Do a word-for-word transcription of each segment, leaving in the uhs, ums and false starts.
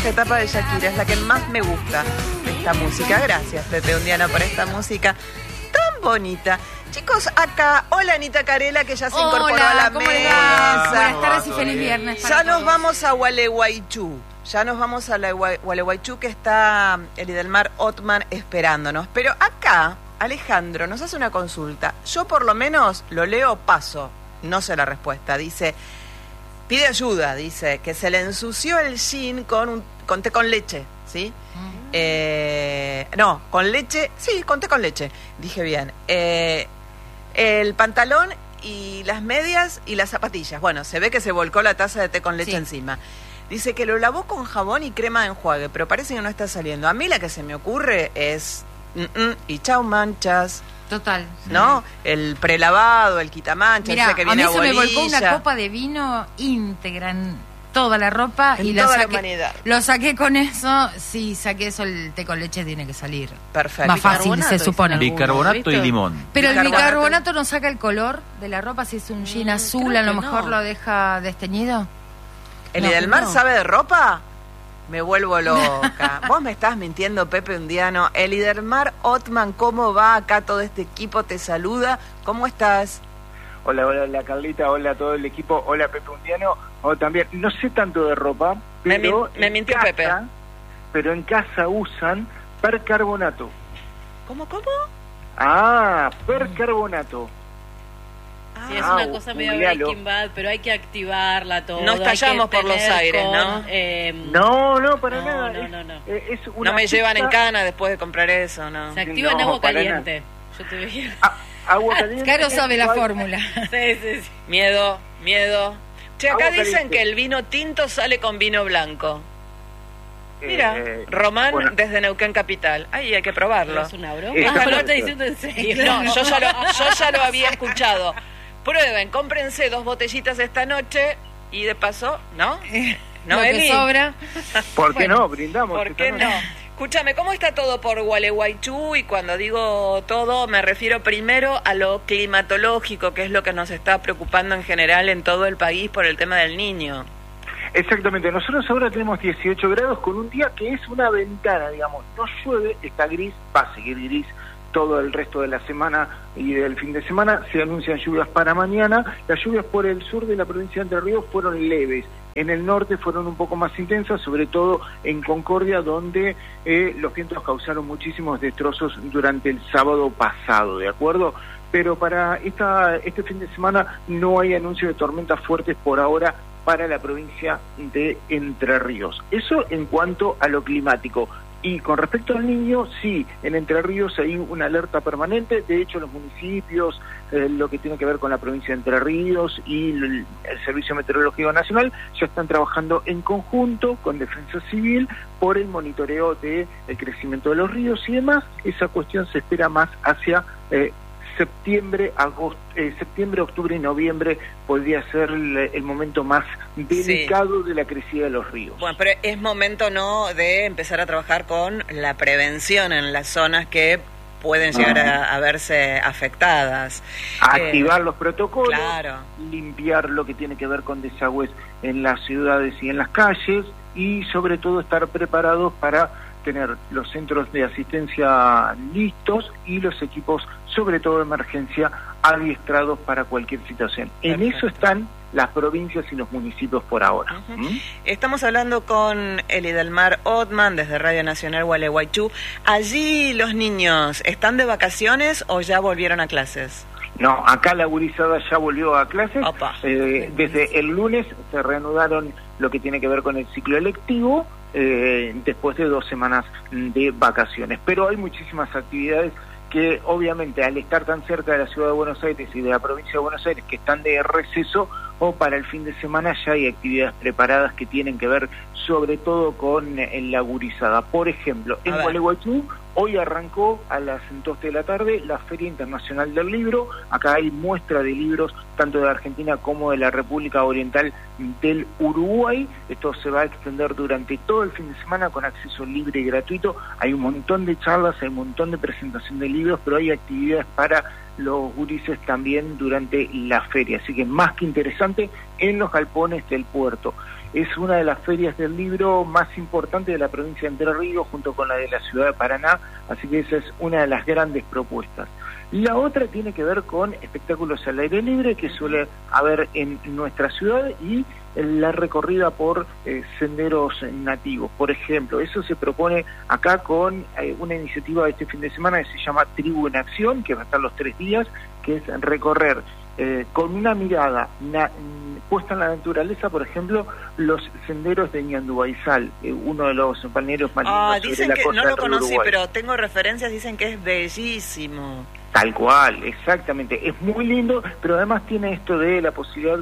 esta etapa de Shakira, es la que más me gusta de esta música. Gracias, Pepe Undiano, por esta música tan bonita. Chicos, acá, hola Anita Carela, que ya se hola, incorporó a la ¿cómo mesa. le va? Buenas tardes y feliz viernes. Ya nos vamos a Gualeguaychú. Ya nos vamos a la Gualeguaychú, que está Elidelmar Othman esperándonos. Pero acá, Alejandro nos hace una consulta. Yo por lo menos lo leo, paso. No sé la respuesta. Dice, pide ayuda, dice, que se le ensució el jean con, un, con té con leche, ¿sí? Mm. Eh, no, con leche, sí, con té con leche, dije bien. Eh, el pantalón y las medias y las zapatillas. Bueno, se ve que se volcó la taza de té con leche sí. encima. Dice que lo lavó con jabón y crema de enjuague, pero parece que no está saliendo. A mí la que se me ocurre es, mm, mm, y chau manchas. Total. ¿No? Sí. El prelavado, el quitamanchas. Mirá, que a viene mí se a me volcó una copa de vino íntegra en toda la ropa en y toda la la saqué, humanidad. Lo saqué con eso. Si saqué eso, el té con leche tiene que salir. Perfecto. Más fácil, se supone. Bicarbonato y limón. Pero bicarbonato. el bicarbonato no saca el color de la ropa. Si es un jean mm, azul, a lo mejor no. lo deja desteñido. ¿El no, Elidelmar no. sabe de ropa? Me vuelvo loca. Vos me estás mintiendo, Pepe Undiano. Elidelmar Othman, ¿cómo va acá? Todo este equipo te saluda. ¿Cómo estás? Hola, hola, hola Carlita, hola a todo el equipo, hola Pepe Undiano. O también, no sé tanto de ropa, pero me, me mintió casa, Pepe. Pero en casa usan percarbonato. ¿Cómo, cómo? Ah, percarbonato. Sí, es una cosa medio Breaking Bad, pero hay que activarla todo. No estallamos por los aires, con, ¿no? Eh, no, no, para no, nada. No, no, no. Es, es una no me pizza. llevan en cana después de comprar eso, ¿no? Se activa no, en agua caliente. Yo te veía. Ah, agua caliente. Caro sabe la fórmula. Sí, sí, sí. Miedo, miedo. Che, acá agua dicen caliente. que el vino tinto sale con vino blanco. Mira, eh, Román bueno. desde Neuquén Capital. Ahí hay que probarlo. ¿Es una broma? Eso Ah, pero es. está diciendo en serio. No, yo ya, lo, yo ya lo había escuchado. Prueben, cómprense dos botellitas esta noche y de paso, ¿no? ¿No, Lo Eli? que sobra. ¿Por qué Bueno, no? Brindamos. ¿Por qué esta no? noche. Escúchame, ¿cómo está todo por Gualeguaychú? Y cuando digo todo, me refiero primero a lo climatológico, que es lo que nos está preocupando en general en todo el país por el tema del niño. Exactamente, nosotros ahora tenemos dieciocho grados con un día que es una ventana, digamos, no llueve, está gris, va a seguir gris todo el resto de la semana y del fin de semana. Se anuncian lluvias para mañana. Las lluvias por el sur de la provincia de Entre Ríos fueron leves. En el norte fueron un poco más intensas, sobre todo en Concordia, donde eh, los vientos causaron muchísimos destrozos durante el sábado pasado, ¿de acuerdo? Pero para esta, este fin de semana no hay anuncio de tormentas fuertes por ahora para la provincia de Entre Ríos. Eso en cuanto a lo climático. Y con respecto al niño, sí, en Entre Ríos hay una alerta permanente. De hecho, los municipios, eh, lo que tiene que ver con la provincia de Entre Ríos y el, el Servicio Meteorológico Nacional ya están trabajando en conjunto con Defensa Civil por el monitoreo del crecimiento de los ríos y demás. Esa cuestión se espera más hacia eh, septiembre, agosto, eh, septiembre, octubre y noviembre podría ser el, el momento más delicado sí. de la crecida de los ríos. Bueno, pero es momento, ¿no?, de empezar a trabajar con la prevención en las zonas que pueden llegar uh-huh. a, a verse afectadas. Activar eh, los protocolos, claro. limpiar lo que tiene que ver con desagües en las ciudades y en las calles y sobre todo estar preparados para tener los centros de asistencia listos y los equipos, sobre todo de emergencia, adiestrados para cualquier situación. Perfecto. En eso están las provincias y los municipios por ahora. Uh-huh. ¿Mm? Estamos hablando con Elidelmar Othman desde Radio Nacional Gualeguaychú. Allí los niños, ¿están de vacaciones o ya volvieron a clases? No, acá la gurizada ya volvió a clases. Eh, desde el lunes se reanudaron lo que tiene que ver con el ciclo electivo, eh, después de dos semanas de vacaciones. Pero hay muchísimas actividades que obviamente al estar tan cerca de la ciudad de Buenos Aires y de la provincia de Buenos Aires que están de receso o para el fin de semana ya hay actividades preparadas que tienen que ver sobre todo con eh, la gurizada. Por ejemplo, en Gualeguaychú hoy arrancó a las dos de la tarde la Feria Internacional del Libro. Acá hay muestra de libros tanto de Argentina como de la República Oriental del Uruguay. Esto se va a extender durante todo el fin de semana con acceso libre y gratuito. Hay un montón de charlas, hay un montón de presentación de libros, pero hay actividades para los gurises también durante la feria. Así que más que interesante en los galpones del puerto. es una de las ferias del libro más importantes de la provincia de Entre Ríos, junto con la de la ciudad de Paraná, así que esa es una de las grandes propuestas. La otra tiene que ver con espectáculos al aire libre que suele haber en nuestra ciudad y la recorrida por eh, senderos nativos. Por ejemplo, eso se propone acá con eh, una iniciativa de este fin de semana que se llama Tribu en Acción, que va a estar los tres días, que es recorrer eh, con una mirada na puesta en la naturaleza, por ejemplo, los senderos de Ñandubaizal, eh, uno de los balnearios más lindos ah, dicen sobre la que, costa no lo conocí, Uruguay. pero tengo referencias, dicen que es bellísimo. Tal cual, exactamente. Es muy lindo, pero además tiene esto de la posibilidad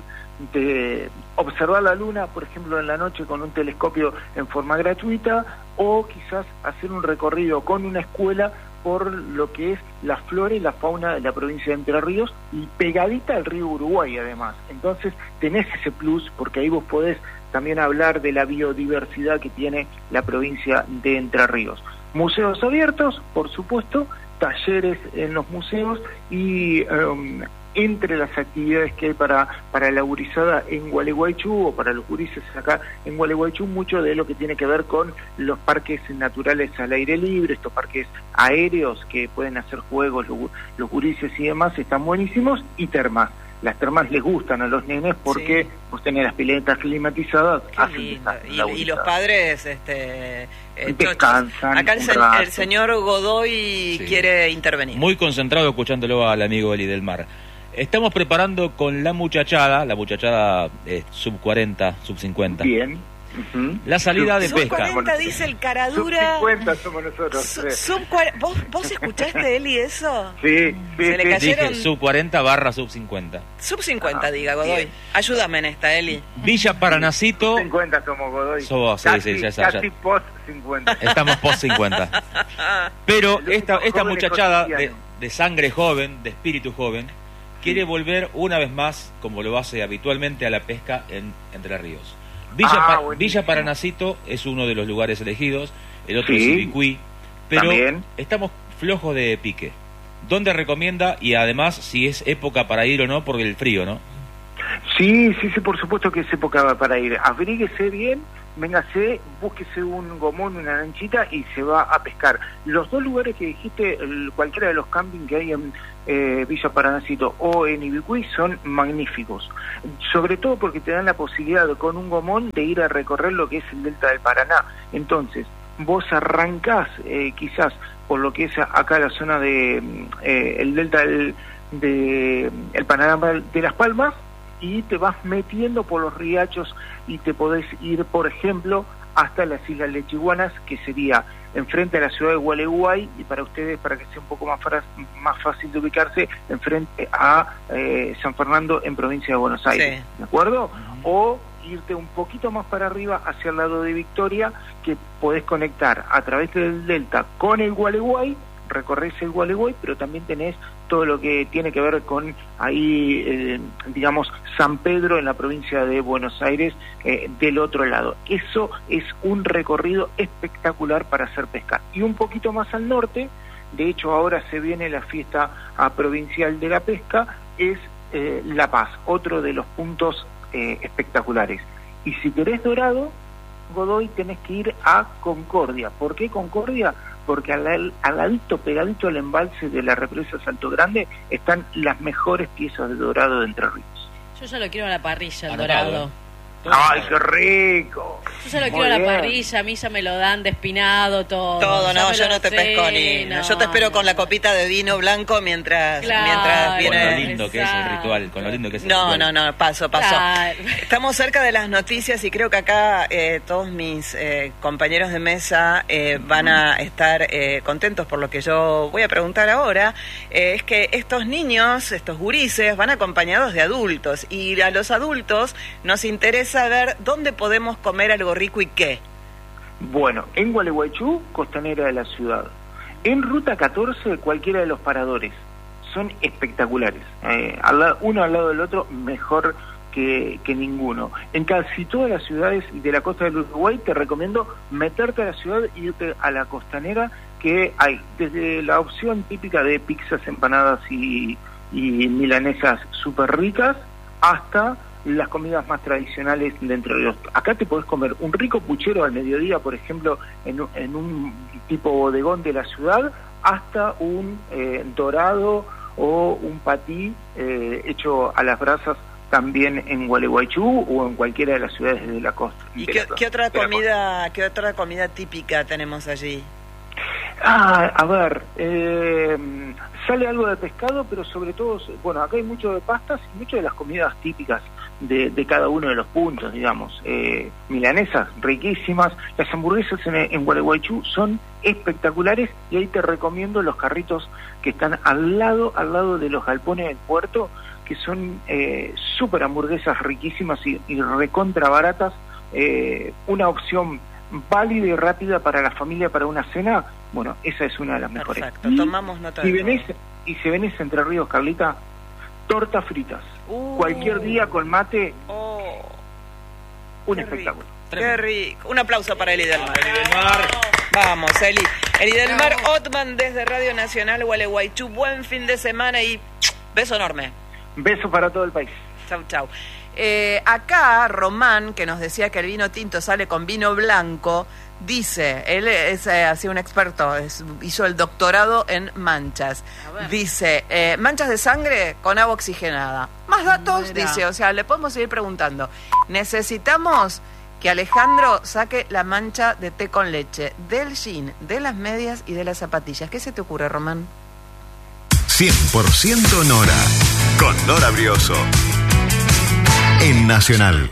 de observar la luna, por ejemplo, en la noche con un telescopio en forma gratuita, o quizás hacer un recorrido con una escuela por lo que es la flora y la fauna de la provincia de Entre Ríos y pegadita al río Uruguay además. Entonces tenés ese plus porque ahí vos podés también hablar de la biodiversidad que tiene la provincia de Entre Ríos. Museos abiertos, por supuesto, talleres en los museos y um, entre las actividades que hay para, para la gurizada en Gualeguaychú o para los gurises acá en Gualeguaychú, mucho de lo que tiene que ver con los parques naturales al aire libre, estos parques aéreos que pueden hacer juegos, los, los gurises y demás, están buenísimos, y termas. Las termas les gustan a los nenes porque sí. Vos tenés las piletas climatizadas. Hacen y, y los padres este, eh, descansan. Acá el, se, el señor Godoy sí. quiere intervenir. Muy concentrado escuchándolo al amigo Eli del Mar. Estamos preparando con la muchachada, la muchachada eh, sub cuarenta, sub cincuenta. Bien. Uh-huh. La salida de sub pesca. cuarenta dice el Caradura. sub cincuenta somos nosotros. Su, sub ¿Vos, ¿Vos escuchaste, Eli, eso? Sí, sí. Se sí. le cayeron... Dije sub cuarenta barra sub cincuenta. sub cincuenta, ah, diga, Godoy. Bien. Ayúdame en esta, Eli. Villa Paranacito. sub cincuenta somos, Godoy. Somos, sí, casi, sí, ya, casi ya. post cincuenta. Estamos post cincuenta. Pero esta, esta muchachada de, de sangre joven, de espíritu joven, quiere volver una vez más, como lo hace habitualmente, a la pesca en Entre Ríos. Villa, ah, pa Villa Paranacito es uno de los lugares elegidos, el otro sí, es Ibicuí, pero también estamos flojos de pique. ¿Dónde recomienda? Y además, si es época para ir o no, por el frío, ¿no? Sí, sí, sí, por supuesto que es época para ir. Abríguese bien, véngase, búsquese un gomón, una lanchita y se va a pescar. Los dos lugares que dijiste, el, cualquiera de los campings que hay en eh, Villa Paranacito o en Ibicuí son magníficos. Sobre todo porque te dan la posibilidad de, con un gomón de ir a recorrer lo que es el delta del Paraná. Entonces, vos arrancás eh, quizás por lo que es acá la zona de eh, el delta del de, el panorama de Las Palmas, y te vas metiendo por los riachos y te podés ir, por ejemplo, hasta las Islas Lechiguanas, que sería enfrente a la ciudad de Gualeguay, y para ustedes, para que sea un poco más, más fácil de ubicarse, enfrente a eh, San Fernando, en provincia de Buenos Aires, sí. ¿De acuerdo? O irte un poquito más para arriba hacia el lado de Victoria, que podés conectar a través del delta con el Gualeguay, recorres el Gualeguay, pero también tenés todo lo que tiene que ver con ahí, eh, digamos, San Pedro en la provincia de Buenos Aires, eh, del otro lado. Eso es un recorrido espectacular para hacer pesca. Y un poquito más al norte, de hecho ahora se viene la fiesta a provincial de la pesca, es eh, La Paz, otro de los puntos eh, espectaculares. Y si querés dorado, Godoy, tenés que ir a Concordia. ¿Por qué Concordia? Porque al, al ladito, pegadito al embalse de la represa Salto Grande, están las mejores piezas de dorado de Entre Ríos. Yo ya lo quiero a la parrilla, el dorado. ¡Ay, qué rico! Yo ya lo quiero a la parrilla, a mí ya me lo dan despinado todo. Todo, no, yo no te sé, pesco ni... No, yo te espero no. con la copita de vino blanco mientras, claro, mientras viene... Con lo lindo exacto. que es el ritual, con lo lindo que es el no, ritual. No, no, paso, paso. Claro. Estamos cerca de las noticias y creo que acá eh, todos mis eh, compañeros de mesa eh, van a estar eh, contentos por lo que yo voy a preguntar ahora. Eh, es que estos niños, estos gurises, van acompañados de adultos, y a los adultos nos interesa ver dónde podemos comer algo rico y qué. Bueno, en Gualeguaychú, costanera de la ciudad. En Ruta catorce, cualquiera de los paradores. Son espectaculares. Eh, al lado, uno al lado del otro, mejor que, que ninguno. En casi todas las ciudades de la costa del Uruguay, te recomiendo meterte a la ciudad y irte a la costanera, que hay desde la opción típica de pizzas, empanadas y, y milanesas súper ricas, hasta las comidas más tradicionales de Entre Ríos. Acá te podés comer un rico puchero al mediodía, por ejemplo, en, en un tipo bodegón de la ciudad, hasta un eh, dorado o un patí eh, hecho a las brasas también en Gualeguaychú o en cualquiera de las ciudades de la costa. ¿Y qué, la, qué otra comida, qué otra comida típica tenemos allí? Ah, a ver, eh, sale algo de pescado, pero sobre todo, bueno, acá hay mucho de pastas y mucho de las comidas típicas de, de cada uno de los puntos, digamos. Eh, milanesas riquísimas, las hamburguesas en, en Gualeguaychú son espectaculares y ahí te recomiendo los carritos que están al lado, al lado de los galpones del puerto, que son eh, súper hamburguesas riquísimas y, y recontra baratas, eh, una opción válida y rápida para la familia para una cena. Bueno, esa es una de las mejores. Perfecto, tomamos nota de y venís, y si venís Entre Ríos, Carlita, tortas fritas. Uh, Cualquier día con mate, oh, un espectáculo. Rico, qué rico. Un aplauso para Eli del Mar. Eli del Mar. Vamos, Eli. Eli del Mar, Otman desde Radio Nacional Gualeguaychú. Buen fin de semana y beso enorme. Beso para todo el país. Chau, chau. Eh, acá Román, que nos decía que el vino tinto sale con vino blanco, dice, él es eh, así un experto, es, hizo el doctorado en manchas. Dice, eh, manchas de sangre con agua oxigenada. Más datos, Mira. dice, o sea, le podemos seguir preguntando. Necesitamos que Alejandro saque la mancha de té con leche, del jean, de las medias y de las zapatillas. ¿Qué se te ocurre, Román? cien por ciento Nora, con Nora Brioso. En Nacional.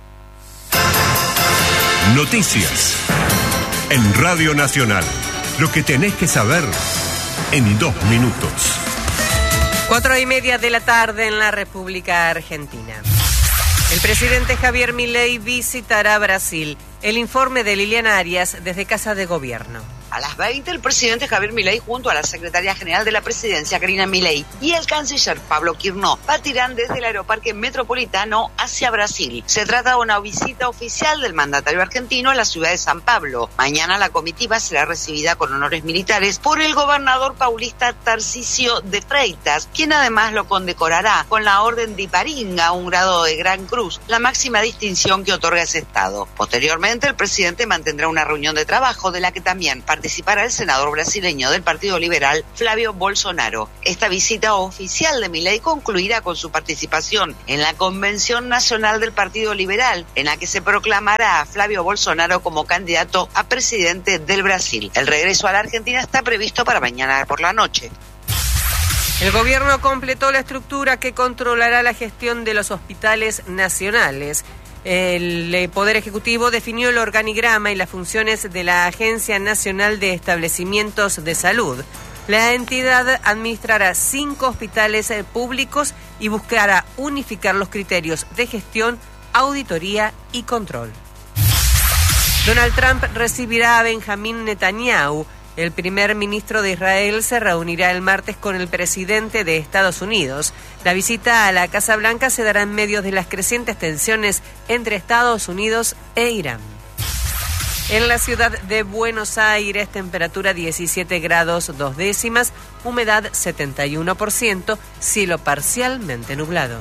Noticias. En Radio Nacional. Lo que tenés que saber en dos minutos. Cuatro y media de la tarde en la República Argentina. El presidente Javier Milei visitará Brasil. El informe de Liliana Arias desde Casa de Gobierno. A las veinte, el presidente Javier Milei junto a la secretaria general de la presidencia, Karina Milei, y el canciller Pablo Quirnó partirán desde el aeroparque metropolitano hacia Brasil. Se trata de una visita oficial del mandatario argentino a la ciudad de San Pablo. Mañana la comitiva será recibida con honores militares por el gobernador paulista Tarcisio de Freitas, quien además lo condecorará con la Orden de Iparinga, un grado de Gran Cruz, la máxima distinción que otorga ese estado. Posteriormente, el presidente mantendrá una reunión de trabajo de la que también participará participará el senador brasileño del Partido Liberal, Flavio Bolsonaro. Esta visita oficial de Milei concluirá con su participación en la Convención Nacional del Partido Liberal, en la que se proclamará a Flavio Bolsonaro como candidato a presidente del Brasil. El regreso a la Argentina está previsto para mañana por la noche. El gobierno completó la estructura que controlará la gestión de los hospitales nacionales. El Poder Ejecutivo definió el organigrama y las funciones de la Agencia Nacional de Establecimientos de Salud. La entidad administrará cinco hospitales públicos y buscará unificar los criterios de gestión, auditoría y control. Donald Trump recibirá a Benjamín Netanyahu. El primer ministro de Israel se reunirá el martes con el presidente de Estados Unidos. La visita a la Casa Blanca se dará en medio de las crecientes tensiones entre Estados Unidos e Irán. En la ciudad de Buenos Aires, temperatura diecisiete grados dos décimas, humedad setenta y uno por ciento, cielo parcialmente nublado.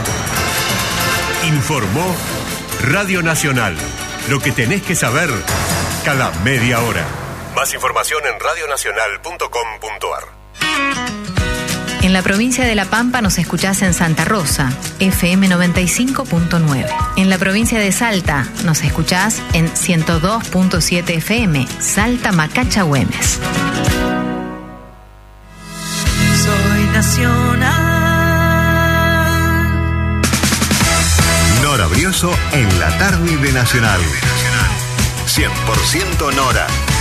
Informó Radio Nacional. Lo que tenés que saber cada media hora. Más información en radio nacional punto com punto a r. En la provincia de La Pampa nos escuchás en Santa Rosa, F M noventa y cinco punto nueve. En la provincia de Salta nos escuchás en ciento dos punto siete F M, Salta Macacha Güemes. Soy nacional. Nora Brioso en la tarde de Nacional. cien por ciento Nora.